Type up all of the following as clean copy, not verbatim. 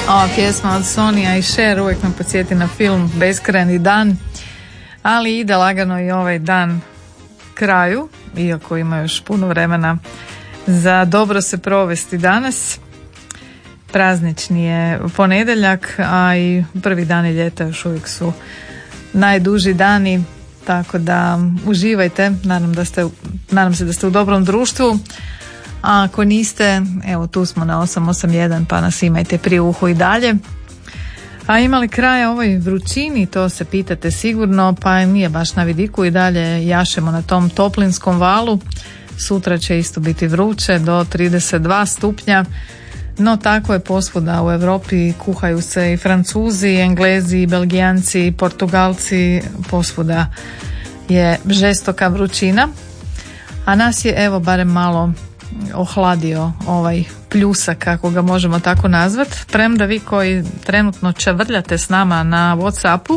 Ova pjesma od Sonija i Cher uvijek nam podsjeti na film Beskrajni dan, ali ide lagano i ovaj dan kraju, iako ima još puno vremena za dobro se provesti danas. Praznični je ponedjeljak, a i prvi dani ljeta još uvijek su najduži dani, tako da uživajte. Nadam se da ste u dobrom društvu. A ako niste, evo tu smo na 881 pa nas imajte pri uhu i dalje. A ima li kraja ovoj vrućini, to se pitate sigurno, pa nije baš na vidiku, i dalje jašemo na tom toplinskom valu. Sutra će isto biti vruće do 32 stupnja, no tako je posvuda u Europi, kuhaju se i Francuzi, i Englezi, i Belgijanci, i Portugalci, posvuda je žestoka vrućina, a nas je evo barem malo ohladio ovaj pljusak, kako ga možemo tako nazvat, premda vi koji trenutno čavrljate s nama na WhatsAppu,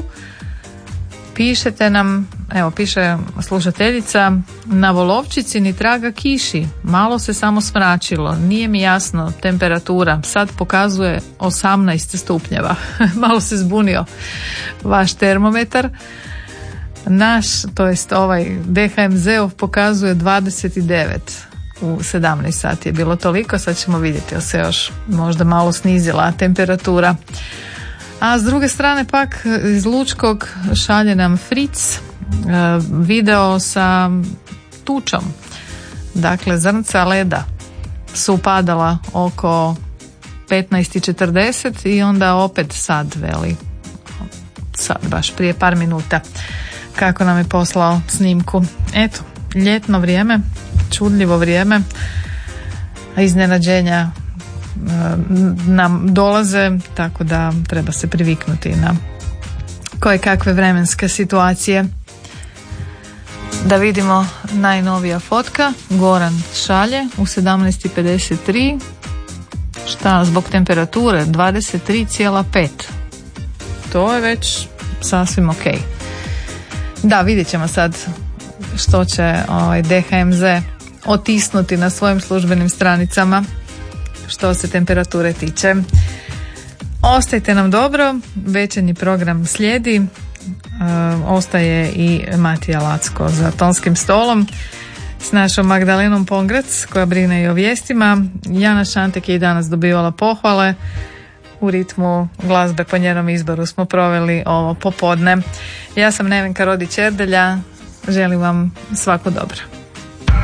pišete nam, evo piše slušateljica, na Volovčici ni traga kiši, malo se samo smračilo, nije mi jasno temperatura, sad pokazuje 18 stupnjeva. Malo se zbunio vaš termometar. Naš, to jest ovaj DHMZ-ov pokazuje 29. U 17 sati je bilo toliko, sad ćemo vidjeti jel se još možda malo snizila temperatura. A s druge strane pak iz Lučkog šalje nam Fritz video sa tučom. Dakle, zrnca leda su padala oko 15:40 i onda opet sad veli, sad baš prije par minuta kako nam je poslao snimku. Eto, ljetno vrijeme, čudljivo vrijeme, a iznenađenja nam dolaze, tako da treba se priviknuti na koje kakve vremenske situacije. Da vidimo najnovija fotka. Goran šalje u 17:53. Šta, zbog temperature 23,5. To je već sasvim ok. Da, vidjet ćemo sad što će DHMZ otisnuti na svojim službenim stranicama što se temperature tiče. Ostajte nam dobro, večernji program slijedi, ostaje i Matija Lacko za tonskim stolom s našom Magdalenom Pongrac koja brine i o vijestima. Jana Šantek je i danas dobivala pohvale, u ritmu glazbe po njenom izboru smo proveli ovo popodne. Ja sam Nevenka Rodić Erdelja, želim vam svako dobro.